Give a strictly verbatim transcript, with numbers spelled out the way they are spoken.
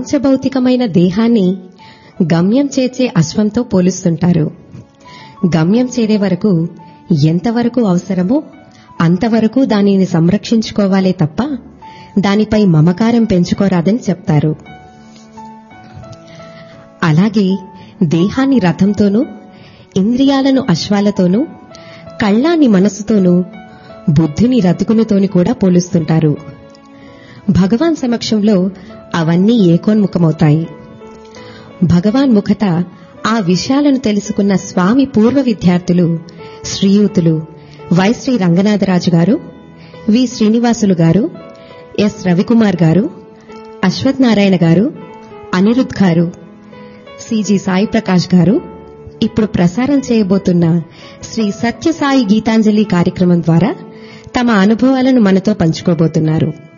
పాంచభౌతికమైన దేహాన్ని గమ్యం చేర్చే అశ్వంతో పోలుస్తుంటారు. గమ్యం చేరే వరకు ఎంతవరకు అవసరమో అంతవరకు దానిని సంరక్షించుకోవాలే తప్ప దానిపై మమకారం పెంచుకోరాదని చెప్తారు. అలాగే దేహాన్ని రథంతోనూ, ఇంద్రియాలను అశ్వాలతోనూ, కళ్ళాన్ని మనసుతోనూ, బుద్ధిని రతికునితోని కూడా పోలుస్తుంటారు. భగవాన్ సమక్షంలో అవన్నీ ఏకోన్ముఖమవుతాయి. భగవాన్ ముఖత ఆ విషయాలను తెలుసుకున్న స్వామి పూర్వ విద్యార్థులు శ్రీయూతులు వై శ్రీ రంగనాథరాజు గారు, వి శ్రీనివాసులు గారు, ఎస్ రవికుమార్ గారు, అశ్వత్ నారాయణ గారు, అనిరుద్ గారు, సిజి సాయి ప్రకాష్ గారు ఇప్పుడు ప్రసారం చేయబోతున్న శ్రీ సత్యసాయి గీతాంజలి కార్యక్రమం ద్వారా తమ అనుభవాలను మనతో పంచుకోబోతున్నారు.